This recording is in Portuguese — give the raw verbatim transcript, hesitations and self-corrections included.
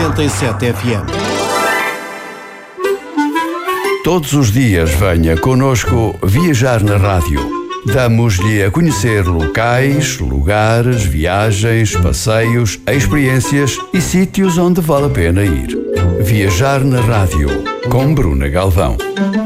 noventa e sete F M. Todos os dias venha connosco viajar na rádio. Damos-lhe a conhecer locais, lugares, viagens, passeios, experiências e sítios onde vale a pena ir. Viajar na rádio, com Bruna Galvão.